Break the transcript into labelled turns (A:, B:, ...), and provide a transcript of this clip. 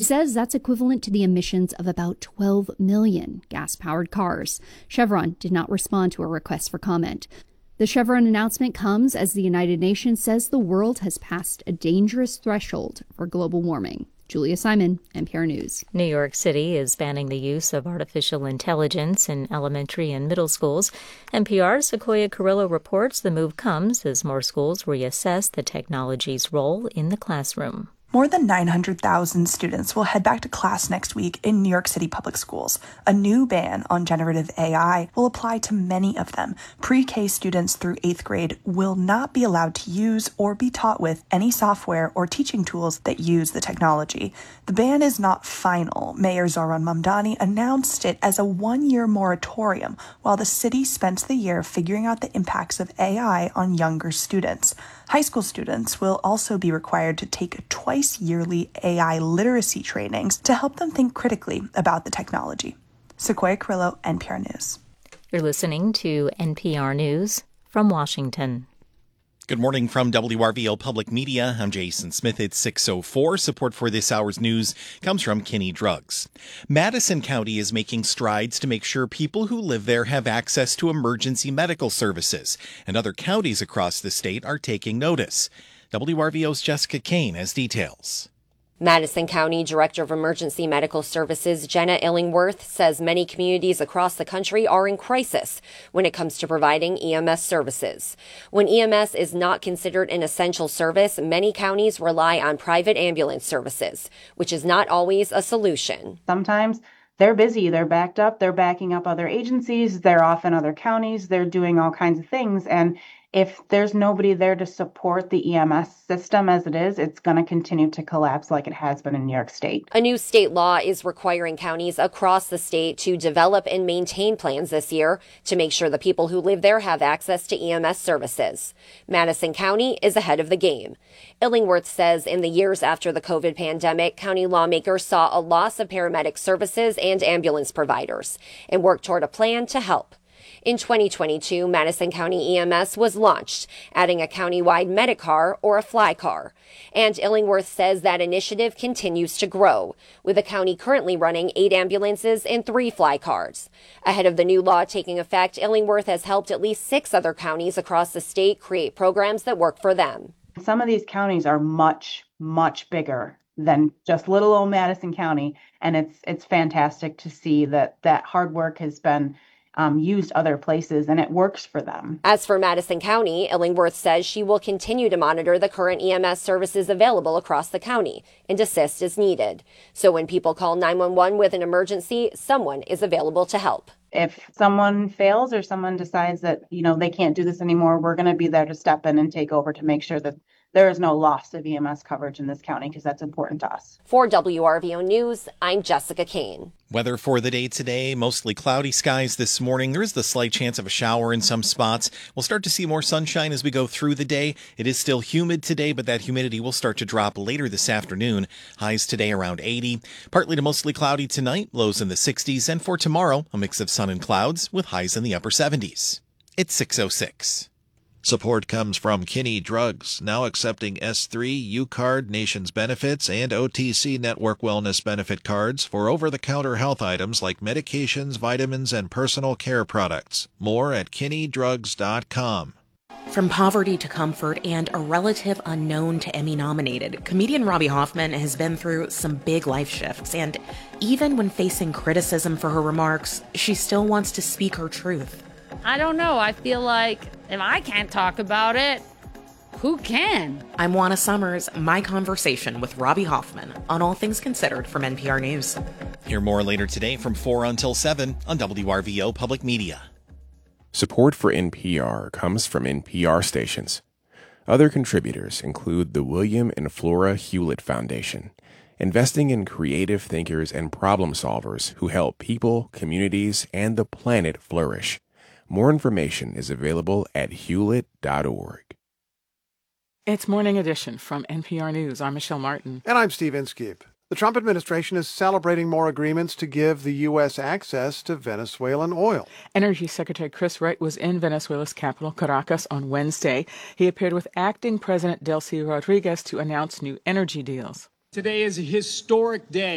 A: says that's equivalent to the emissions of about 12 million gas-powered cars. Chevron did not respond to a request for comment. The Chevron announcement comes as the United Nations says the world has passed a dangerous threshold for global warming. Julia Simon, NPR News.
B: New York City is banning the use of artificial intelligence in elementary and middle schools. NPR's Sequoia Carrillo reports the move comes as more schools reassess the technology's role in the classroom.
C: More than 900,000 students will head back to class next week in New York City public schools. A new ban on generative AI will apply to many of them. Pre-K students through 8th grade will not be allowed to use or be taught with any software or teaching tools that use the technology. The ban is not final. Mayor Zohran Mamdani announced it as a one-year moratorium while the city spends the year figuring out the impacts of AI on younger students. High school students will also be required to take twice-yearly AI literacy trainings to help them think critically about the technology. Sequoia Carrillo, NPR News.
B: You're listening to NPR News from Washington.
D: Good morning from WRVO Public Media. I'm Jason Smith. It's 6:04. Support for this hour's news comes from Kinney Drugs. Madison County is making strides to make sure people who live there have access to emergency medical services, and other counties across the state are taking notice. WRVO's Jessica Kane has details.
E: Madison County Director of Emergency Medical Services Jenna Illingworth says many communities across the country are in crisis when it comes to providing EMS services. When EMS is not considered an essential service, many counties rely on private ambulance services, which is not always a solution.
F: Sometimes they're busy, they're backed up, they're backing up other agencies, they're off in other counties, they're doing all kinds of things. And if there's nobody there to support the EMS system as it is, it's going to continue to collapse like it has been in New York State.
E: A new state law is requiring counties across the state to develop and maintain plans this year to make sure the people who live there have access to EMS services. Madison County is ahead of the game. Illingworth says in the years after the COVID pandemic, county lawmakers saw a loss of paramedic services and ambulance providers and worked toward a plan to help. In 2022, Madison County EMS was launched, adding a countywide Medicar or a fly car. And Illingworth says that initiative continues to grow, with the county currently running 8 ambulances and 3 fly cars. Ahead of the new law taking effect, Illingworth has helped at least 6 other counties across the state create programs that work for them.
F: Some of these counties are much, much bigger than just little old Madison County, and it's fantastic to see that hard work has been used other places, and it works for them.
E: As for Madison County, Illingworth says she will continue to monitor the current EMS services available across the county and assist as needed. So when people call 911 with an emergency, someone is available to help.
F: If someone fails or someone decides that, they can't do this anymore, we're going to be there to step in and take over to make sure that there is no loss of EMS coverage in this county, because that's important to us.
E: For WRVO News, I'm Jessica Kane.
D: Weather for the day today, mostly cloudy skies this morning. There is the slight chance of a shower in some spots. We'll start to see more sunshine as we go through the day. It is still humid today, but that humidity will start to drop later this afternoon. Highs today around 80. Partly to mostly cloudy tonight, lows in the 60s. And for tomorrow, a mix of sun and clouds with highs in the upper 70s. It's 6:06.
G: Support comes from Kinney Drugs, now accepting S3, U-Card, Nations Benefits, and OTC Network Wellness Benefit cards for over-the-counter health items like medications, vitamins, and personal care products. More at kinneydrugs.com.
H: From poverty to comfort and a relative unknown to Emmy-nominated, comedian Robbie Hoffman has been through some big life shifts, and even when facing criticism for her remarks, she still wants to speak her truth.
I: I don't know. I feel like if I can't talk about it, who can?
H: I'm Juana Summers, my conversation with Robbie Hoffman on All Things Considered from NPR News.
D: Hear more later today from 4 until 7 on WRVO Public Media.
J: Support for NPR comes from NPR stations. Other contributors include the William and Flora Hewlett Foundation, investing in creative thinkers and problem solvers who help people, communities, and the planet flourish. More information is available at hewlett.org.
K: It's Morning Edition from NPR News. I'm Michelle Martin.
L: And I'm Steve Inskeep. The Trump administration is celebrating more agreements to give the U.S. access to Venezuelan oil.
K: Energy Secretary Chris Wright was in Venezuela's capital, Caracas, on Wednesday. He appeared with acting President Delcy Rodriguez to announce new energy deals.
M: Today is a historic day.